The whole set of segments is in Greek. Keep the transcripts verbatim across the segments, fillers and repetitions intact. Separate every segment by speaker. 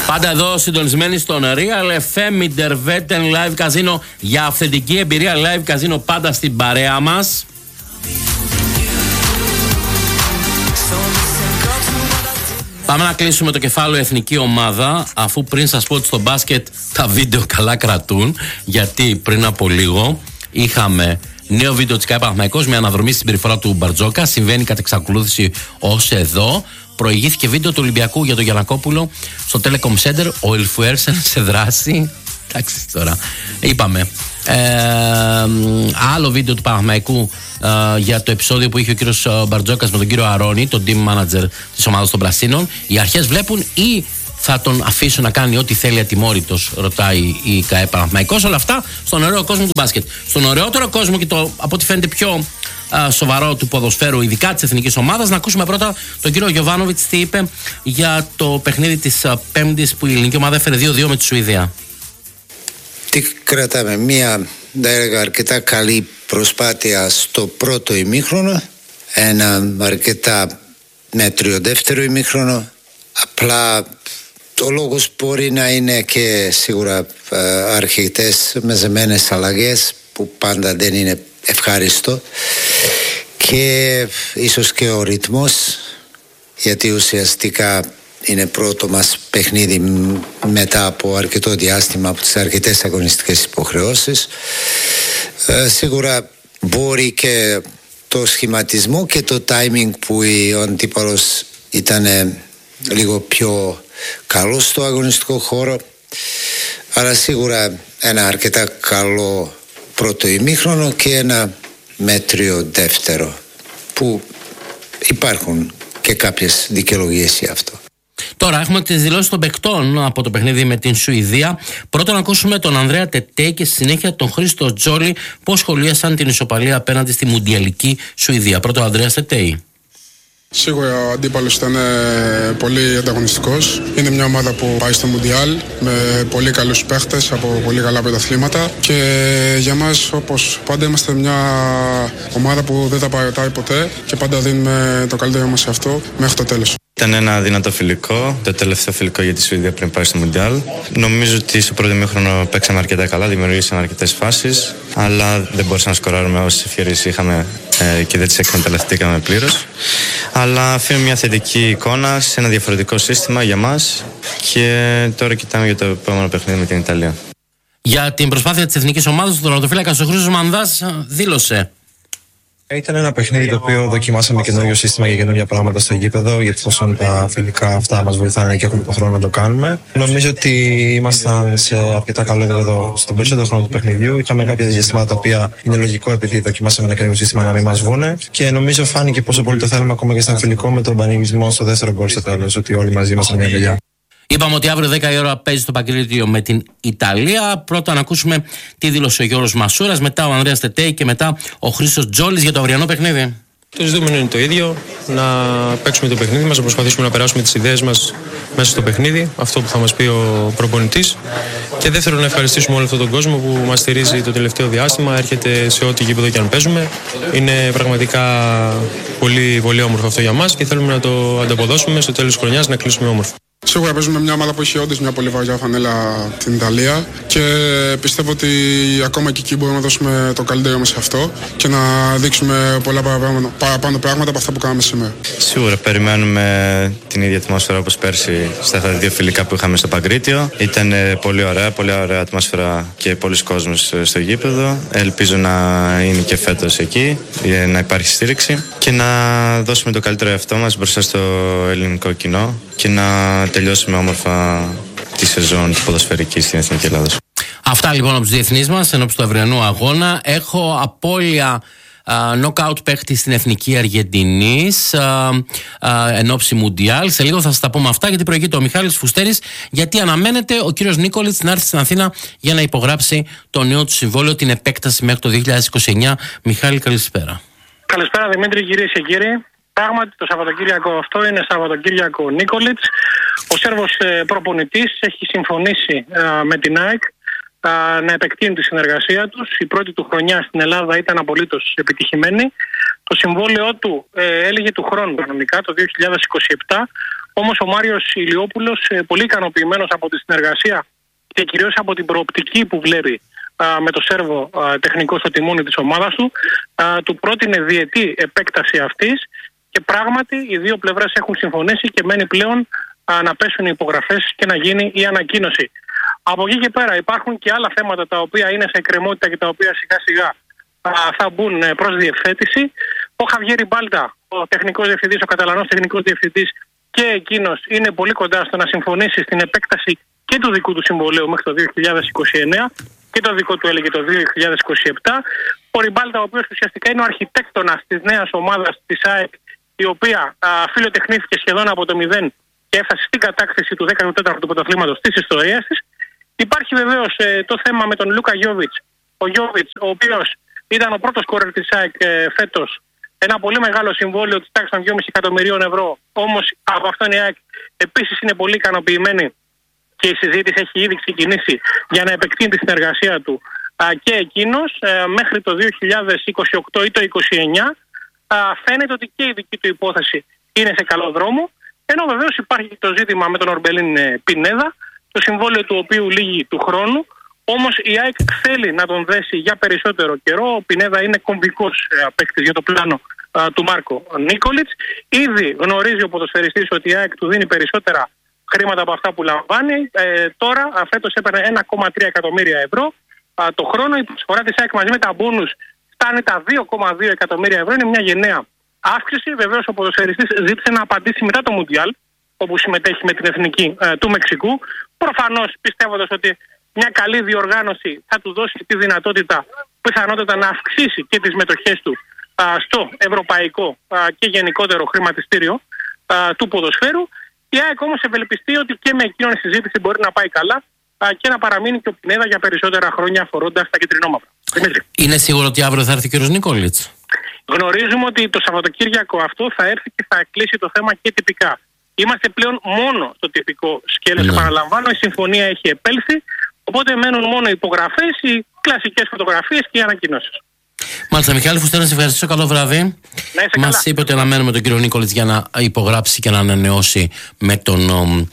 Speaker 1: Πάντα εδώ συντονισμένοι στον Real εφ εμ Interveten Live Casino για αυθεντική εμπειρία live casino, πάντα στην παρέα μας. Πάμε να κλείσουμε το κεφάλαιο εθνική ομάδα, αφού πριν σας πω ότι στο μπάσκετ τα βίντεο καλά κρατούν, γιατί πριν από λίγο είχαμε νέο βίντεο της ΚΑΕ Παναθηναϊκός με αναδρομή στην συμπεριφορά του Μπαρτζόκα. Συμβαίνει κατ' εξακολούθηση ως εδώ. Προηγήθηκε βίντεο του Ολυμπιακού για τον Γιαννακόπουλο στο Telecom Center. Ο Ελφουέρσεν σε δράση. Εντάξει τώρα. Είπαμε. Ε, άλλο βίντεο του Παναθηναϊκού ε, για το επεισόδιο που είχε ο κύριος Μπαρτζόκας με τον κύριο Αρώνη, τον team manager της ομάδας των Πρασίνων. Οι αρχές βλέπουν ή θα τον αφήσουν να κάνει ό,τι θέλει ατιμόρυτος, ρωτάει η ΚΑΕ Παναθηναϊκός. Όλα αυτά στον ωραίο κόσμο του μπάσκετ. Στον ωραιότερο κόσμο και το, από ό,τι φαίνεται, πιο α, σοβαρό του ποδοσφαίρου, ειδικά της εθνικής ομάδας, να ακούσουμε πρώτα τον κύριο Γιοβάνοβιτς τι είπε για το παιχνίδι της α, Πέμπτης που η ελληνική ομάδα έφερε δύο δύο με τη Σουηδία.
Speaker 2: Τι κρατάμε, μία έλεγα, αρκετά καλή προσπάθεια στο πρώτο ημίχρονο, ένα αρκετά μέτριο δεύτερο ημίχρονο. Απλά ο λόγος μπορεί να είναι και σίγουρα αρχιτές μεζεμένες αλλαγές που πάντα δεν είναι ευχάριστο, και ίσως και ο ρυθμός, γιατί ουσιαστικά είναι πρώτο μας παιχνίδι μετά από αρκετό διάστημα από τις αρκετές αγωνιστικές υποχρεώσεις. Ε, σίγουρα μπορεί και το σχηματισμό και το timing που ο αντίπαλος ήταν λίγο πιο καλός στο αγωνιστικό χώρο, αλλά σίγουρα ένα αρκετά καλό πρώτο ημίχρονο και ένα μέτριο δεύτερο, που υπάρχουν και κάποιες δικαιολογίες για αυτό.
Speaker 1: Τώρα έχουμε τις δηλώσεις των παικτών από το παιχνίδι με την Σουηδία. Πρώτον, ακούσουμε τον Ανδρέα Τετέι και στη συνέχεια τον Χρήστο Τζόλι, πώς σχολίασαν την ισοπαλία απέναντι στη μουντιαλική Σουηδία. Πρώτον, ο Ανδρέας Τετέι.
Speaker 3: Σίγουρα ο αντίπαλος ήταν πολύ ανταγωνιστικός. Είναι μια ομάδα που πάει στο Μουντιάλ με πολύ καλούς παίχτες από πολύ καλά πρωταθλήματα, και για μας, όπως πάντα, είμαστε μια ομάδα που δεν τα παρατάει ποτέ και πάντα δίνουμε το καλύτερο μας σε αυτό μέχρι το τέλος.
Speaker 4: Ήταν ένα δυνατό φιλικό, το τελευταίο φιλικό για τη Σουηδία πριν πάει στο Μουντιάλ. Νομίζω ότι στο πρώτο ημίχρονο παίξαμε αρκετά καλά, δημιουργήσαμε αρκετές φάσεις, αλλά δεν μπορούσαμε να σκοράρουμε όσες ευκαιρίες είχαμε ε, και δεν τις εκμεταλλευτήκαμε πλήρως. Αλλά αφήνουμε μια θετική εικόνα σε ένα διαφορετικό σύστημα για μας, και τώρα κοιτάμε για το επόμενο παιχνίδι με την Ιταλία.
Speaker 1: Για την προσπάθεια της εθνικής ομάδας, ο τερματοφύλακας ο Χρήστος Μανδάς δήλωσε:
Speaker 5: Ήταν ένα παιχνίδι το οποίο δοκιμάσαμε καινούριο σύστημα για καινούργια πράγματα στο γήπεδο, γιατί εφόσον τα φιλικά αυτά μας βοηθάνε και έχουμε τον χρόνο να το κάνουμε. Νομίζω ότι ήμασταν σε αρκετά καλό επίπεδο στον περισσότερο χρόνο του παιχνιδιού. Είχαμε κάποια διαστήματα τα οποία είναι λογικό, επειδή δοκιμάσαμε ένα καινούριο σύστημα, να μην μας βγούνε. Και νομίζω φάνηκε πόσο πολύ το θέλουμε ακόμα και σαν φιλικό, με τον πανηγυρισμό στο δεύτερο γκολ στο τέλος, ότι όλοι μαζί ήμασταν μια παιδιά.
Speaker 1: Είπαμε ότι αύριο δέκα η ώρα παίζει στο Παγκρίτιο με την Ιταλία. Πρώτα να ακούσουμε τι δήλωσε ο Γιώργος Μασούρας, μετά ο Ανδρέας Τετέι και μετά ο Χρήστος Τζόλης για το αυριανό παιχνίδι.
Speaker 6: Το ζητούμενο είναι το ίδιο, να παίξουμε το παιχνίδι μας, να προσπαθήσουμε να περάσουμε τις ιδέες μας μέσα στο παιχνίδι, αυτό που θα μας πει ο προπονητής. Και δεύτερον, να ευχαριστήσουμε όλο αυτόν τον κόσμο που μας στηρίζει το τελευταίο διάστημα, έρχεται σε ό,τι γήπεδο και αν παίζουμε. Είναι πραγματικά πολύ, πολύ όμορφο αυτό για μας και θέλουμε να το ανταποδώσουμε στο τέλος της χρονιάς, να κλείσουμε όμορφο.
Speaker 3: Σίγουρα παίζουμε μια ομάδα που έχει όντως μια πολύ βαριά φανέλα, την Ιταλία, και πιστεύω ότι ακόμα και εκεί μπορούμε να δώσουμε το καλύτερο μας σε αυτό και να δείξουμε πολλά παραπάνω, παραπάνω πράγματα από αυτά που κάναμε σήμερα.
Speaker 4: Σίγουρα περιμένουμε την ίδια ατμόσφαιρα όπως πέρσι στα δύο φιλικά που είχαμε στο Παγκρίτιο. Ήταν πολύ ωραία, πολύ ωραία ατμόσφαιρα και πολλοί κόσμος στο γήπεδο. Ελπίζω να είναι και φέτος εκεί, να υπάρχει στήριξη και να δώσουμε το καλύτερο εαυτό μας μπροστά στο ελληνικό κοινό και να τελειώσουμε όμορφα τη σεζόν του ποδοσφαιρική στην Εθνική Ελλάδα.
Speaker 1: Αυτά λοιπόν από τους διεθνείς μας ενώπιση του αυριανού αγώνα. Έχω απώλεια νοκάουτ παίχτη στην Εθνική Αργεντινής ενόψει Μουντιάλ. Σε λίγο θα σας τα πούμε αυτά, γιατί προηγείται ο Μιχάλης Φουστέρης, γιατί αναμένεται ο κύριος Νίκολιτς να έρθει στην Αθήνα για να υπογράψει το νέο του συμβόλαιο, την επέκταση μέχρι το δύο χιλιάδες είκοσι εννιά. Μιχάλη, καλησπέρα.
Speaker 7: Καλησπέρα Δημήτρη, κυρίες και κύριοι. Πράγματι το Σαββατοκύριακο αυτό είναι Σαββατοκύριακο Νίκολιτς. Ο Σέρβος ε, προπονητής έχει συμφωνήσει ε, με την ΑΕΚ ε, να επεκτείνει τη συνεργασία τους. Η πρώτη του χρονιά στην Ελλάδα ήταν απολύτως επιτυχημένη. Το συμβόλαιό του ε, έλεγε του χρόνου κανονικά, το δύο χιλιάδες είκοσι επτά, Όμως ο Μάριος Ηλιόπουλος, πολύ ικανοποιημένος από τη συνεργασία και κυρίως από την προοπτική που βλέπει α, με το Σέρβο α, τεχνικό στο τιμόνι της ομάδας του, α, του πρότεινε διετή επέκταση αυτής και πράγματι οι δύο πλευρές έχουν συμφωνήσει και μένει πλέον α, να πέσουν οι υπογραφές και να γίνει η ανακοίνωση. Από εκεί και πέρα υπάρχουν και άλλα θέματα τα οποία είναι σε εκκρεμότητα και τα οποία σιγά σιγά α, θα μπουν προς διευθέτηση. Ο Χαβιέρι Μπάλτα, ο τεχνικός διευθυντής, ο Καταλανός τεχνικός διευθυντής, και εκείνος είναι πολύ κοντά στο να συμφωνήσει στην επέκταση και του δικού του συμβολέου μέχρι το δύο χιλιάδες είκοσι εννέα και το δικό του έλεγε το δύο χιλιάδες είκοσι επτά. Ο Ριμπάλτα, ο οποίος ουσιαστικά είναι ο αρχιτέκτονας της νέας ομάδας της ΑΕΚ, η οποία α, φιλοτεχνήθηκε σχεδόν από το μηδέν και έφτασε στην κατάκτηση του δέκατου τέταρτου πρωταθλήματος της ιστορίας της. Υπάρχει βεβαίως ε, το θέμα με τον Λούκα Γιόβιτς. Ο Γιόβιτς, ο οποίος ήταν ο πρώτος σκόρερ της ΑΕΚ ε, φέτος. Ένα πολύ μεγάλο συμβόλαιο της τάξης των δυόμισι εκατομμυρίων ευρώ. Όμως από αυτόν η ΑΕΚ επίσης είναι πολύ ικανοποιημένη και η συζήτηση έχει ήδη ξεκινήσει για να επεκτείνει τη συνεργασία του α, και εκείνος ε, μέχρι το δύο χιλιάδες είκοσι οκτώ ή το είκοσι εννέα. Α, φαίνεται ότι και η δική του υπόθεση είναι σε καλό δρόμο. Ενώ βεβαίως υπάρχει το ζήτημα με τον Ορμπελίν ε, Πινέδα, το συμβόλαιο του οποίου λύγει του χρόνου. Όμως η ΑΕΚ θέλει να τον δέσει για περισσότερο καιρό. Ο Πινέδα είναι κομβικός ε, παίκτης για το πλάνο ε, του Μάρκο Νίκολιτς. Ήδη γνωρίζει ο ποδοσφαιριστής ότι η ΑΕΚ του δίνει περισσότερα χρήματα από αυτά που λαμβάνει. Ε, τώρα φέτος έπαιρνε ένα κόμμα τρία εκατομμύρια ευρώ ε, το χρόνο. Η προσφορά της ΑΕΚ μαζί με τα μπόνους φτάνει τα δύο κόμμα δύο εκατομμύρια ευρώ. Είναι μια γενναία αύξηση. Βεβαίως ο ποδοσφαιριστής ζήτησε να απαντήσει μετά το Μουντιάλ, όπου συμμετέχει με την εθνική ε, του Μεξικού. Προφανώς πιστεύοντας ότι μια καλή διοργάνωση θα του δώσει τη δυνατότητα πιθανότατα να αυξήσει και τις μετοχές του α, στο ευρωπαϊκό α, και γενικότερο χρηματιστήριο α, του ποδοσφαίρου. Η ΑΕΚ όμως ευελπιστεί ότι και με εκείνον η συζήτηση μπορεί να πάει καλά α, και να παραμείνει και ο Πινέδα για περισσότερα χρόνια αφορώντας τα κυτρινόμαυρα.
Speaker 1: Είναι σίγουρο ότι αύριο θα έρθει ο κ. Νίκολιτς?
Speaker 7: Γνωρίζουμε ότι το Σαββατοκύριακο αυτό θα έρθει και θα κλείσει το θέμα και τυπικά. Είμαστε πλέον μόνο στο τυπικό σκέλος. Ναι. Επαναλαμβάνω, η συμφωνία έχει επέλθει. Οπότε μένουν μόνο οι υπογραφές, οι κλασικές φωτογραφίες και οι ανακοινώσεις. Μάλιστα,
Speaker 1: Μιχάλη Φουστέρα, σε ευχαριστήσω. Καλό βράδυ. Μας είπε ότι αναμένουμε τον κύριο Νίκολιτς για να υπογράψει και να ανανεώσει με, τον,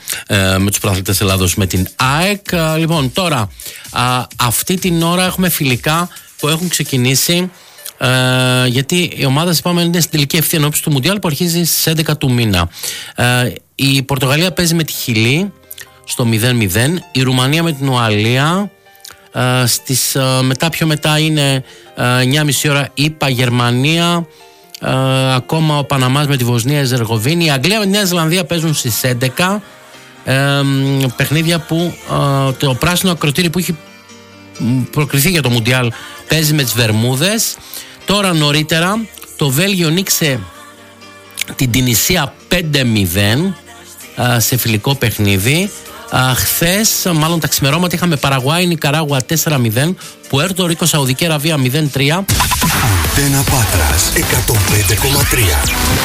Speaker 1: ε, με τους πρωταθλητές Ελλάδος με την ΑΕΚ. Λοιπόν, τώρα, α, αυτή την ώρα έχουμε φιλικά που έχουν ξεκινήσει. Ε, γιατί η ομάδα, είπαμε, είναι στην τελική ευθεία ενόψει του Μουντιάλ που αρχίζει στις έντεκα του μήνα. Ε, η Πορτογαλία παίζει με τη Χιλή στο μηδέν μηδέν, η Ρουμανία με την Ουαλία, ε, στις, ε, μετά πιο μετά είναι ε, εννιά και μισή ώρα ΗΠΑ Γερμανία, ε, ακόμα ο Παναμάς με τη Βοσνία Ζεργοβίνη, η Αγγλία με τη Νέα Ζηλανδία παίζουν στις έντεκα, ε, παιχνίδια που ε, το πράσινο ακροτήρι που έχει προκριθεί για το Μουντιάλ παίζει με τις Βερμούδες. Τώρα νωρίτερα το Βέλγιο νίξε την Τινησία πέντε μηδέν σε φιλικό παιχνίδι. Χθες, μάλλον τα ξημερώματα, είχαμε Παραγουάη Νικαράγουα τέσσερα μηδέν, Πουέρτο Ρίκο Σαουδική Αραβία μηδέν τρία.
Speaker 8: Αντένα Πάτρας εκατόν πέντε κόμμα τρία.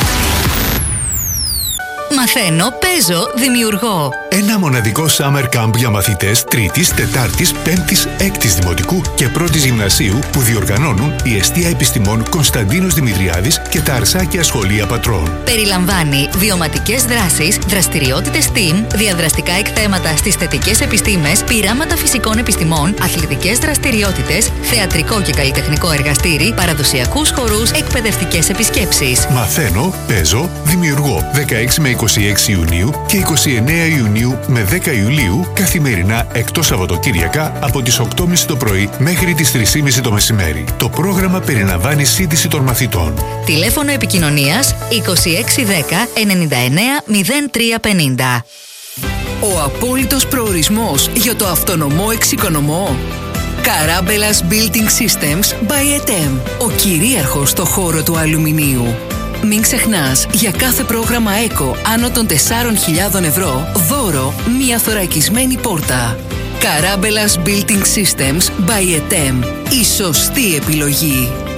Speaker 9: Μαθαίνω, παίζω, δημιουργώ.
Speaker 8: Ένα μοναδικό summer camp για μαθητές τρίτης, τετάρτης, πέμπτης, έκτης δημοτικού και πρώτης γυμνασίου που διοργανώνουν η Εστία Επιστημών Κωνσταντίνος Δημητριάδης και τα Αρσάκια Σχολεία Πατρών.
Speaker 9: Περιλαμβάνει βιωματικές δράσεις, δραστηριότητες STEAM, διαδραστικά εκθέματα στις θετικές επιστήμες, πειράματα φυσικών επιστημών, αθλητικές δραστηριότητες, θεατρικό και καλλιτεχνικό εργαστήρι, παραδοσιακούς χορούς, εκπαιδευτικές επισκέψεις.
Speaker 8: Μαθαίνω, παίζω, δημιουργώ. δεκαέξι με είκοσι έξι Ιουνίου και είκοσι εννέα Ιουνίου με δέκα Ιουλίου, καθημερινά εκτός Σαββατοκύριακα από τις οκτώ και μισή το πρωί μέχρι τις τρεις και μισή το μεσημέρι. Το πρόγραμμα περιλαμβάνει σύντηση των μαθητών.
Speaker 9: Τηλέφωνο επικοινωνίας είκοσι έξι δέκα ενενήντα εννέα μηδέν τρία πενήντα.
Speaker 10: Ο απόλυτος προορισμός για το αυτονομό εξοικονομό. Καράμπελας Building Systems by ΕΤΕΜ. Ο κυρίαρχος στο χώρο του αλουμινίου. Μην ξεχνάς, για κάθε πρόγραμμα ΕΚΟ άνω των τεσσάρων χιλιάδων ευρώ, δώρο μία θωρακισμένη πόρτα. Καράμπελας Building Systems by ΕΤΕΜ. Η σωστή επιλογή.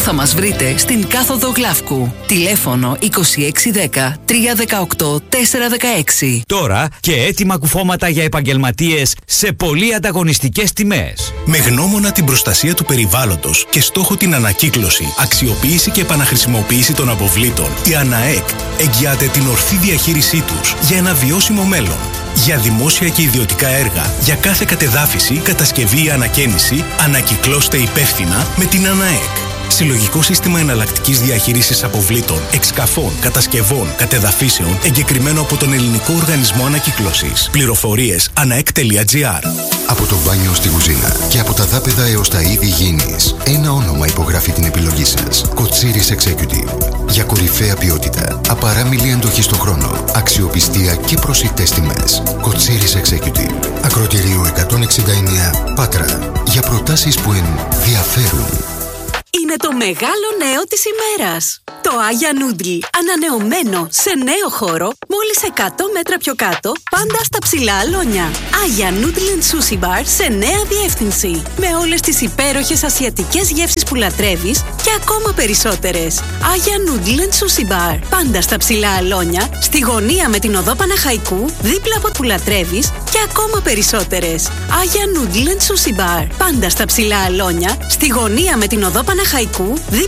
Speaker 10: θα μας βρείτε στην κάθοδο Γλαύκου. Τηλέφωνο είκοσι έξι δέκα τρία δεκαοκτώ τέσσερα δεκαέξι.
Speaker 11: Τώρα και έτοιμα κουφώματα για επαγγελματίες σε πολύ ανταγωνιστικές τιμές.
Speaker 12: Με γνώμονα την προστασία του περιβάλλοντος και στόχο την ανακύκλωση, αξιοποίηση και επαναχρησιμοποίηση των αποβλήτων, η ΑΝΑΕΚ εγγυάται την ορθή διαχείρισή τους για ένα βιώσιμο μέλλον. Για δημόσια και ιδιωτικά έργα, για κάθε κατεδάφιση, κατασκευή ή ανακαίνιση, ανακυκλώστε υπεύθυνα με την ΑΝΑΕΚ. Συλλογικό σύστημα εναλλακτικής διαχείρισης αποβλήτων, εξκαφών, κατασκευών, κατεδαφίσεων, εγκεκριμένο από τον Ελληνικό Οργανισμό Ανακύκλωσης. Πληροφορίες anaek τελεία gr.
Speaker 13: Από το μπάνιο στη κουζίνα και από τα δάπεδα έως τα είδη υγιεινής, ένα όνομα υπογράφει την επιλογή σας. Κοτσίρις Executive. Για κορυφαία ποιότητα, απαράμιλη αντοχή στον χρόνο, αξιοπιστία και προσιτές τιμές. Κοτσίρις Executive. Ακροτηρίου εκατόν εξήντα εννέα Πάτρα. Για προτάσεις που ενδιαφέρουν.
Speaker 14: Είναι το μεγάλο νέο της ημέρας. Το Άγια Νούντλ, ανανεωμένο σε νέο χώρο, μόλις εκατό μέτρα πιο κάτω, πάντα στα ψηλά αλόνια. Άγια Νούντλ and Sushi Bar σε νέα διεύθυνση. Με όλες τις υπέροχες ασιατικές γεύσεις που λατρεύεις και ακόμα περισσότερες. Άγια Νούντλ and Sushi Bar, πάντα στα ψηλά αλόνια, στη γωνία με την οδό Παναχαϊκού, δίπλα από που λατρεύεις και ακόμα περισσότερες. Άγια Νούντλ and Sushi Bar, πάντα στα ψηλά αλόνια, στη γωνία με την οδό Παναχαϊκού, δίπλα